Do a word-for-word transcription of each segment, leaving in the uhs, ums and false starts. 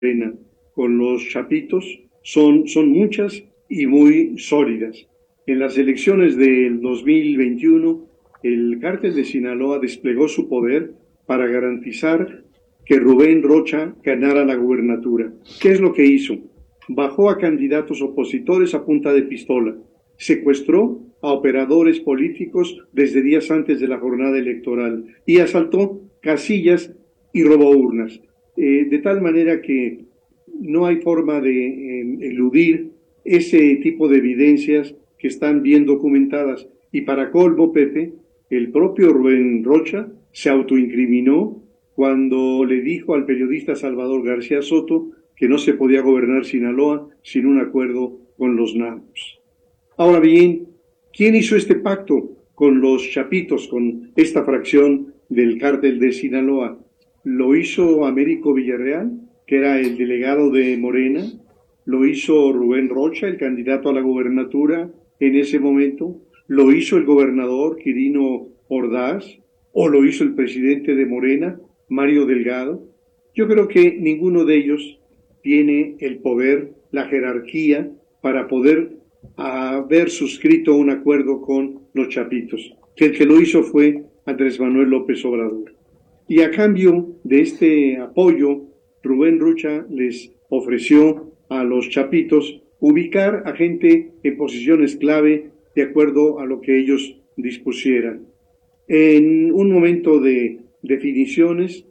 Morena con los chapitos son, son muchas y muy sólidas. En las elecciones del dos mil veintiuno, el cártel de Sinaloa desplegó su poder para garantizar que Rubén Rocha ganara la gubernatura. ¿Qué es lo que hizo? Bajó a candidatos opositores a punta de pistola, secuestró a operadores políticos desde días antes de la jornada electoral y asaltó casillas y robó urnas, eh, de tal manera que no hay forma de eh, eludir ese tipo de evidencias que están bien documentadas. Y para colmo, Pepe, el propio Rubén Rocha se autoincriminó cuando le dijo al periodista Salvador García Soto que no se podía gobernar Sinaloa sin un acuerdo con los narcos. Ahora bien, ¿quién hizo este pacto con los chapitos, con esta fracción del cártel de Sinaloa? ¿Lo hizo Américo Villarreal, que era el delegado de Morena? ¿Lo hizo Rubén Rocha, el candidato a la gobernatura en ese momento? ¿Lo hizo el gobernador Quirino Ordaz? ¿O lo hizo el presidente de Morena, Mario Delgado? Yo creo que ninguno de ellos tiene el poder, la jerarquía para poder haber suscrito un acuerdo con los chapitos. Que el que lo hizo fue Andrés Manuel López Obrador. Y a cambio de este apoyo, Rubén Rocha les ofreció a los chapitos ubicar a gente en posiciones clave de acuerdo a lo que ellos dispusieran. En un momento de definiciones,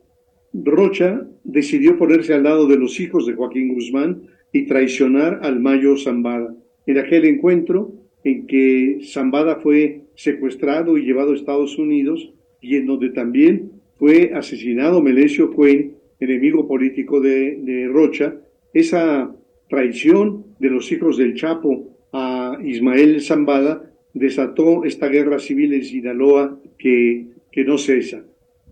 Rocha decidió ponerse al lado de los hijos de Joaquín Guzmán y traicionar al Mayo Zambada. En aquel encuentro en que Zambada fue secuestrado y llevado a Estados Unidos y en donde también fue asesinado Melesio Cuen, enemigo político de, de Rocha, esa traición de los hijos del Chapo a Ismael Zambada desató esta guerra civil en Sinaloa que, que no cesa.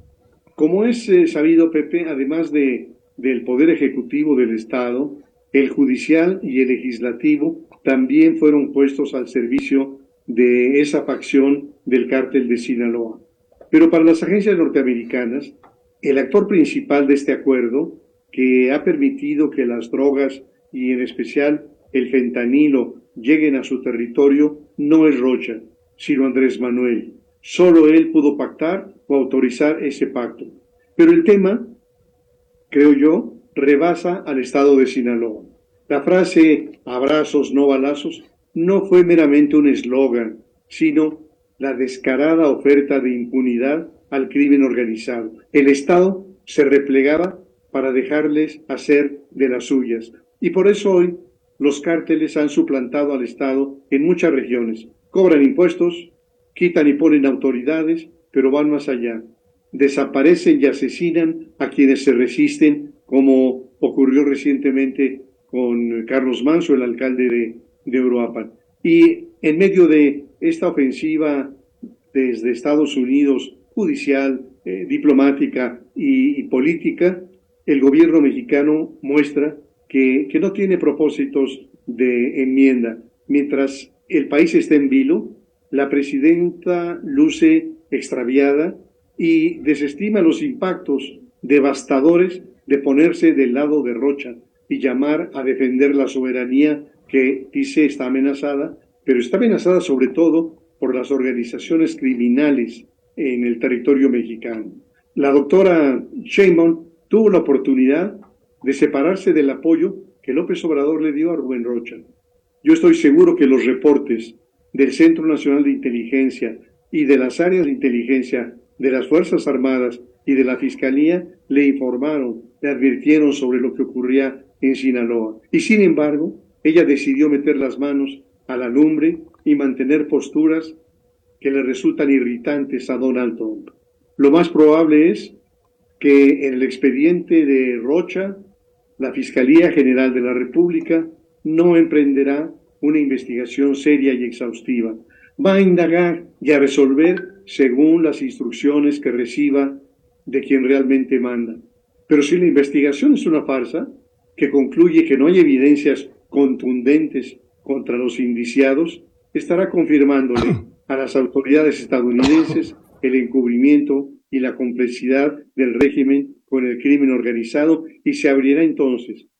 Como es eh, sabido, Pepe, además de, del Poder Ejecutivo del Estado, el Judicial y el Legislativo también fueron puestos al servicio de esa facción del cártel de Sinaloa. Pero para las agencias norteamericanas, el actor principal de este acuerdo, que ha permitido que las drogas y en especial el fentanilo lleguen a su territorio, no es Rocha, sino Andrés Manuel. Solo él pudo pactar o autorizar ese pacto. Pero el tema, creo yo, rebasa al estado de Sinaloa. La frase abrazos, no balazos, no fue meramente un eslogan, sino la descarada oferta de impunidad al crimen organizado. El Estado se replegaba para dejarles hacer de las suyas. Y por eso hoy los cárteles han suplantado al Estado en muchas regiones. Cobran impuestos, quitan y ponen autoridades, pero van más allá. Desaparecen y asesinan a quienes se resisten, como ocurrió recientemente con Carlos Manso, el alcalde de, de Uruapan. Y en medio de esta ofensiva desde Estados Unidos, judicial, eh, diplomática y, y política, el gobierno mexicano muestra que, que no tiene propósitos de enmienda. Mientras el país está en vilo, la presidenta luce extraviada y desestima los impactos devastadores de ponerse del lado de Rocha y llamar a defender la soberanía que dice está amenazada, pero está amenazada sobre todo por las organizaciones criminales en el territorio mexicano. La doctora Sheinbaum tuvo la oportunidad de separarse del apoyo que López Obrador le dio a Rubén Rocha. Yo estoy seguro que los reportes del Centro Nacional de Inteligencia y de las áreas de inteligencia de las Fuerzas Armadas y de la Fiscalía le informaron, le advirtieron sobre lo que ocurría en Sinaloa. Y sin embargo, ella decidió meter las manos a la lumbre y mantener posturas que le resultan irritantes a Donald Trump. Lo más probable es que en el expediente de Rocha, la Fiscalía General de la República no emprenderá una investigación seria y exhaustiva. Va a indagar y a resolver según las instrucciones que reciba de quien realmente manda. Pero si la investigación es una farsa, que concluye que no hay evidencias contundentes contra los indiciados, estará confirmándole a las autoridades estadounidenses el encubrimiento y la complejidad del régimen con el crimen organizado y se abrirá entonces